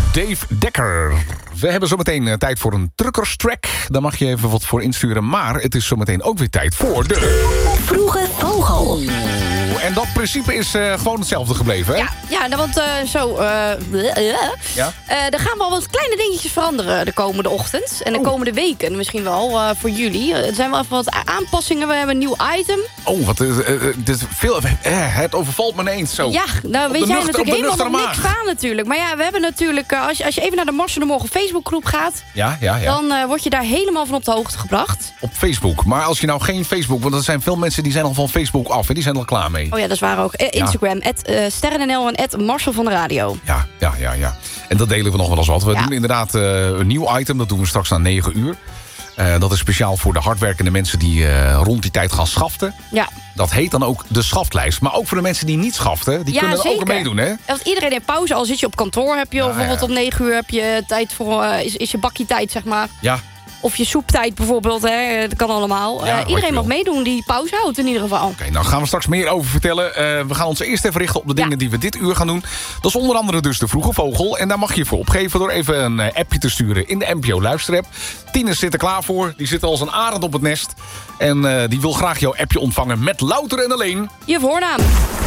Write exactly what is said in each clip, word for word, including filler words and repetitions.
Dave Dekker. We hebben zometeen uh, tijd voor een truckerstrack. Daar mag je even wat voor insturen. Maar het is zometeen ook weer tijd voor de... Vroege Vogel. En dat principe is uh, gewoon hetzelfde gebleven, hè? Ja, ja nou, want uh, zo... Uh, ja? uh, er gaan wel wat kleine dingetjes veranderen de komende ochtend. En de oh. komende weken misschien wel uh, voor jullie. Er zijn wel even wat aanpassingen. We hebben een nieuw item. Oh, wat uh, uh, dit is veel... Uh, het overvalt me ineens zo. Ja, nou weet jij nuchter, natuurlijk helemaal nog maag. niks van natuurlijk. Maar ja, we hebben natuurlijk... Uh, als, je, als je even naar de Mars van de Morgen Facebookgroep gaat... Ja, ja, ja. Dan uh, word je daar helemaal van op de hoogte gebracht. Op Facebook. Maar als je nou geen Facebook... Want er zijn veel mensen die zijn al van Facebook af. Hè? Die zijn er al klaar mee. Oh ja, dat is waar ook. Uh, Instagram, ja. at, uh, sterrennl en at Marcel van de Radio. Ja, ja, ja, ja. En dat delen we nog wel eens wat. We ja. doen inderdaad uh, een nieuw item. Dat doen we straks na negen uur. Uh, dat is speciaal voor de hardwerkende mensen die uh, rond die tijd gaan schaften. Ja. Dat heet dan ook de schaftlijst. Maar ook voor de mensen die niet schaften, die ja, kunnen er zeker. ook meedoen, hè? Want iedereen heeft pauze. Al zit je op kantoor, heb je ja, bijvoorbeeld ja. om negen uur heb je tijd voor, uh, is, is je bakje tijd, zeg maar. Ja. Of je soeptijd bijvoorbeeld, hè. Dat kan allemaal. Ja, uh, iedereen mag meedoen die pauze houdt in ieder geval. Oké, okay, nou gaan we straks meer over vertellen. Uh, we gaan ons eerst even richten op de dingen ja. die we dit uur gaan doen. Dat is onder andere dus de Vroege Vogel. En daar mag je je voor opgeven door even een uh, appje te sturen in de N P O luisterapp. Tines zit er klaar voor. Die zit als een arend op het nest. En uh, die wil graag jouw appje ontvangen met louter en alleen... je voornaam.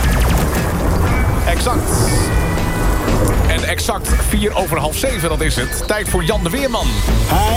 Exact. En exact vier over half zeven, dat is het. Tijd voor Jan de Weerman. Hi.